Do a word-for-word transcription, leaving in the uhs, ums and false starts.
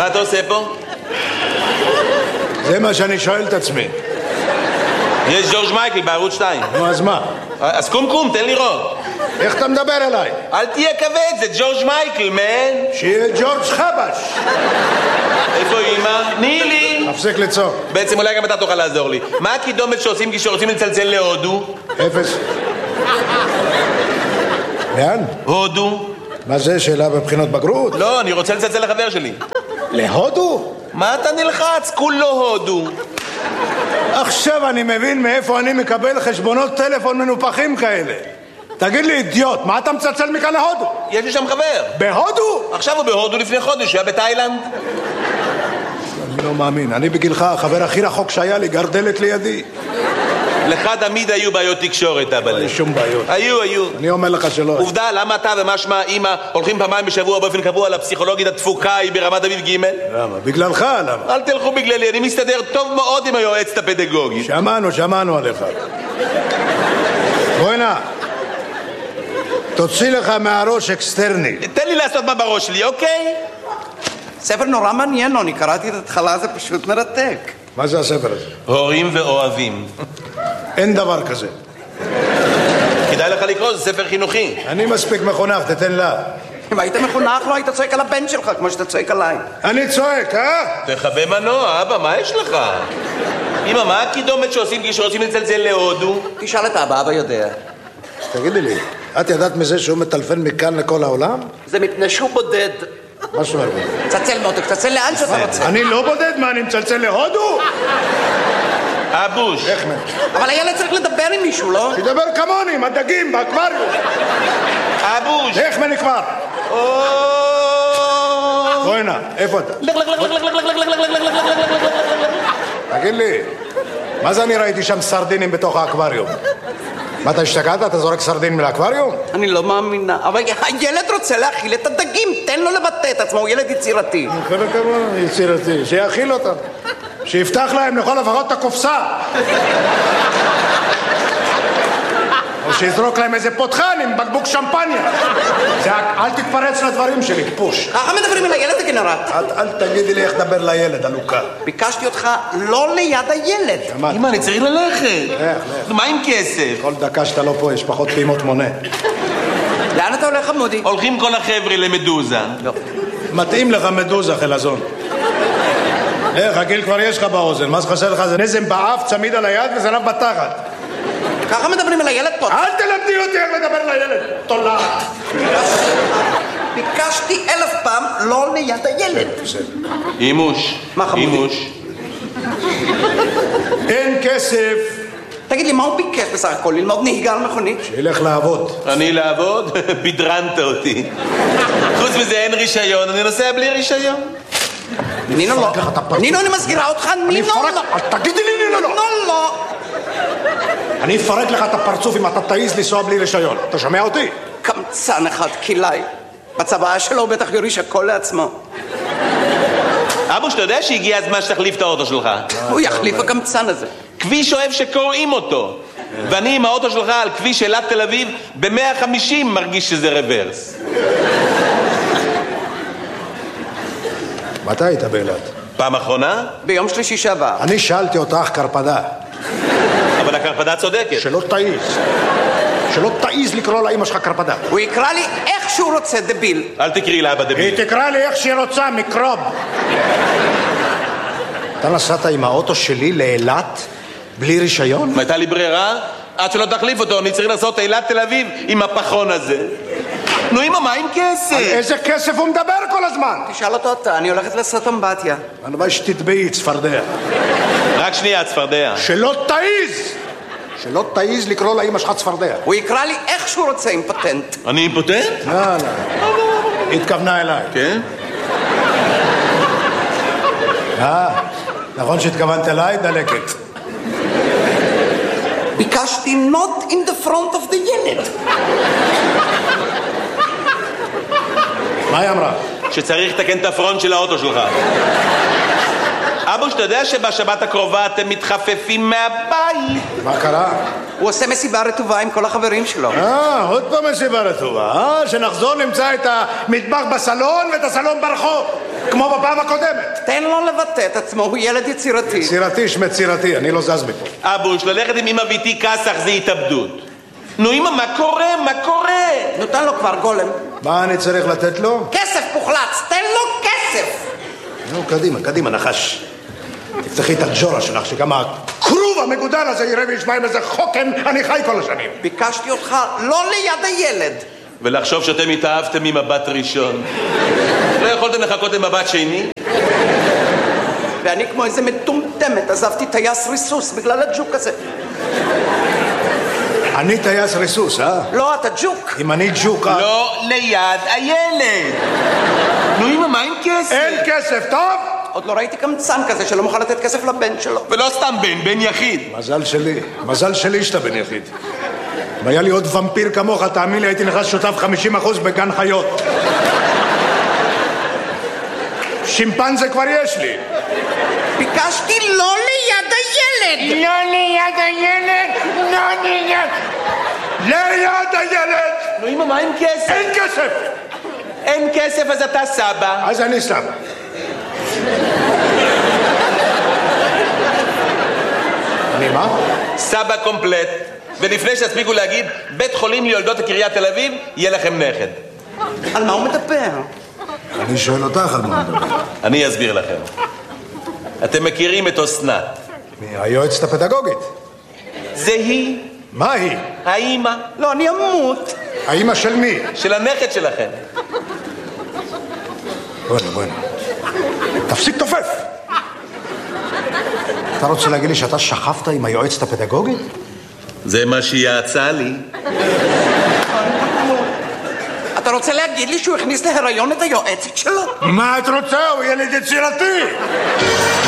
מה אתה עושה פה? זה מה שאני שואל את עצמי. יש ג'ורג' מייקל בערוץ שתיים. נו, אז מה? אז קום קום, תן לראות. איך אתה מדבר אליי? אל תהיה כבד, זה ג'ורג' מייקל, מן. שיהיה ג'ורג' חבש. איפה אמא? תני לי. תפסיק לצעוק. בעצם אולי גם אתה תוכל לעזור לי. מה הקידומת שעושים כשרוצים לצלצל להודו? אפס. לאן? הודו. מה זה, שאלה בבחינות בגרות? לא, אני רוצה לצלצל לחבר שלי. להודו? מה אתה נלחץ? כולו הודו. עכשיו אני מבין מאיפה אני מקבל חשבונות טלפון מנופחים כאלה. תגיד לי, אידיוט, מה אתה מצלצל מכאן להודו? יש לי שם חבר. בהודו? עכשיו הוא בהודו לפני חודש, הוא היה בתאילנד. אני לא מאמין, אני בגילך, החבר הכי רחוק שהיה לי, גר דלת לידי. לך תמיד היו בעיות תקשורת, אבל... אין שום בעיות. היו, היו. אני אומר לך שלא. עובדה, למה אתה ומה שמה אמא הולכים פעמיים בשבוע באופן קבוע לפסיכולוגית התפוקה היא ברמת אביב ג'? למה? בגללך, למה? אל תלכו בגללי, אני מסתדר טוב מאוד עם היועצת הפדגוגית. שמענו, שמענו עליך. בואי נא. תוציא לך מהראש אקסטרני. תן לי לעשות מה בראש שלי, אוקיי? ספר נורא מעניין, אני קראתי את התחלה, זה פשוט מרתק. מה זה הספר הזה? הורים ואוהבים. אין דבר כזה. כדאי לך לקרוא, זה ספר חינוכי. אני מספיק מחונך, תתן לה. אם היית מחונך לא היית צועק על הבן שלך כמו שאתה צועק עליי. אני צועק, אה? תחווה מנוע, אבא, מה יש לך? אמא, מה הקידומת שעושים כשרוצים לצלצל להודו? תשאל את אבא, אבא יודע. תגידי לי, את ידעת מזה שהוא מטלפן מכאן לכל העולם? זה מפני שהוא בודד. מה זאת אומרת? צלצל מותק, צלצל לאן שאתה רוצה. אני לא בודד, מה, אני מצלצל להודו? אבוש. איך מן? אבל הילד צריך לדבר עם מישהו, לא? תדבר כמוני, עם הדגים, באקווריום. אבוש. איך מן כבר? בואי נא, איפה אתה? תגיד לי, מה זה אני ראיתי שם סרדינים בתוך האקווריום? מה, אתה השתגעת? אתה זורק סרדינים לאקווריום? אני לא מאמינה, אבל הילד רוצה להאכיל את הדגים, תן לו לבטא את עצמו, הוא ילד יצירתי. כל הכבוד, יצירתי, שיאכיל אותם. שיפתח להם לכל לפחות את הקופסה. או שיזרוק להם איזה פותחן עם בקבוק שמפניה. זה, אל תתפרץ לדברים שלי, פוש. ככה מדברים על הילד הגנרט. אל, אל תגידי לי איך לדבר לילד, אלוקה. ביקשתי אותך לא ליד הילד. אמא, אני צריך ללכת. לך, לך. מה עם כסף? כל דקה שאתה לא פה יש פחות פעימות מונה. לאן אתה הולך, עמודי? הולכים כל החבר'ה למדוזה. לא. מתאים לך מדוזה, חלזון. איך, הגיל כבר יש לך באוזן. מה שחסר לך זה נזם באף, צמיד על היד וזנב בתחת. ככה מדברים על הילד פה. אל תלמדי אותי איך לדבר לילד. תולה. ביקשתי אלף פעם לא ליד הילד. אימוש. מה חמודי? אימוש. אין כסף. תגיד לי, מה הוא ביקש בסך הכל? ללמוד נהיגה על מכונית? שילך לעבוד. אני לעבוד? בדרנת אותי. חוץ מזה אין רישיון, אני נוסע בלי רישיון. נינו לא. נינו, אני מזכירה אותך, נינו לא. אל תגידי לי נינו לא. נינו לא. אני אפרק לך את הפרצוף אם אתה תעיז לנסוע בלי רישיון. אתה שומע אותי? קמצן אחד, כילאי. בצבא שלו הוא בטח יוריש הכל לעצמו. אבוש, אתה יודע שהגיע הזמן שתחליף את האוטו שלך? הוא יחליף הקמצן הזה. כביש אוהב שקוראים אותו. ואני עם האוטו שלך על כביש אילת תל אביב ב-מאה וחמישים מרגיש שזה רוורס. מתי היית באילת? פעם אחרונה? ביום שלישי שעבר. אני שאלתי אותך קרפדה. אבל הקרפדה צודקת. שלא תעיז. שלא תעיז לקרוא לאמא שלך קרפדה. הוא יקרא לי איך שהוא רוצה, דביל. אל תקראי לאבא דביל. היא תקרא לי איך שהיא רוצה, מיקרוב. אתה נסעת עם האוטו שלי לאילת בלי רישיון? מה, הייתה לי ברירה? עד שלא תחליף אותו, אני צריך לעשות אילת תל אביב עם הפחון הזה. נו, אמא, מה עם כסף? על איזה כסף הוא מדבר כל הזמן? תשאל אותו אתה, אני הולכת לעשות אמבטיה. הלוואי שתטבעי, צפרדע. רק שנייה, צפרדע. שלא תעיז! שלא תעיז לקרוא לאמא שלך צפרדע. הוא יקרא לי איך שהוא רוצה, אימפוטנט. אני אימפוטנט? לא, לא. היא התכוונה אליי. כן? אה, נכון שהתכוונת אליי? דלקת. ביקשתי not in the front of the ילד. מה היא אמרה? שצריך לתקן את הפרונט של האוטו שלך. אבוש, אתה יודע שבשבת הקרובה אתם מתחפפים מהבית? מה קרה? הוא עושה מסיבה רטובה עם כל החברים שלו. אה, עוד פעם מסיבה רטובה. אה, שנחזור נמצא את המטבח בסלון ואת הסלון ברחוב. כמו בפעם הקודמת. תן לו לבטא את עצמו, הוא ילד יצירתי. יצירתי שמצירתי, אני לא זז מפה. אבוש, ללכת עם אמא ואיתי כסח זה התאבדות. נו אמא, מה קורה? מה קורה? נו, תן לו כבר גולם. מה אני צריך לתת לו? כסף פוחלץ, תן לו כסף. נו, קדימה, קדימה, נחש. תפתחי את הג'ורה שלך, שגם הכרוב המגודל הזה יראה וישמע עם איזה חוקן, אני חי כל השנים. ביקשתי אותך לא ליד הילד. ולחשוב שאתם התאהבתם ממבט ראשון. לא יכולתם לחכות למבט שני? ואני כמו איזה מטומטמת עזבתי טייס ריסוס בגלל הג'וק הזה. אני טייס ריסוס, אה? לא, אתה ג'וק. אם אני ג'וק... לא ליד הילד. נו אמא, מה עם כסף? אין כסף, טוב? עוד לא ראיתי קמצן כזה שלא מוכן לתת כסף לבן שלו. ולא סתם בן, בן יחיד. מזל שלי, מזל שלי שאתה בן יחיד. אם היה לי עוד ומפיר כמוך, תאמין לי, הייתי נכנס שותף חמישים אחוז בגן חיות. שימפנזה כבר יש לי. ביקשתי לא ליד הילד. לא ליד הילד, לא ליד... ליד הילד! נו אמא, מה עם כסף? אין כסף! אין כסף אז אתה סבא. אז אני סבא. אני מה? סבא קומפלט. ולפני שתספיקו להגיד בית חולים ליולדות הקריית תל אביב, יהיה לכם נכד. על מה הוא מדבר? אני שואל אותך על מה מדבר. אני אסביר לכם. אתם מכירים את אסנת. היועצת הפדגוגית. זה היא. מה היא? האמא. לא, אני אמות. האמא של מי? של הנכד שלכם. בוא'נה, בוא'נה. תפסיק תופף! אתה רוצה להגיד לי שאתה שכבת עם היועצת הפדגוגית? זה מה שהיא יעצה לי. אתה רוצה להגיד לי שהוא הכניס להיריון את היועצת שלו? מה את רוצה? הוא ילד יצירתי!